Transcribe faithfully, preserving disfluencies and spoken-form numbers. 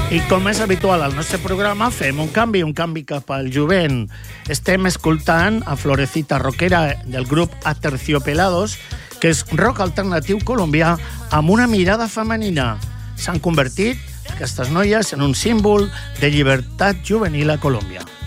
I com és habitual al nostre programa, fem un canvi, un canvi cap al jovent. Estem escoltant a Florecita Roquera del grup Aterciopelados, que és rock alternatiu colombià amb una mirada femenina. S'han convertit, aquestes noies, en un símbol de llibertat juvenil a Colòmbia.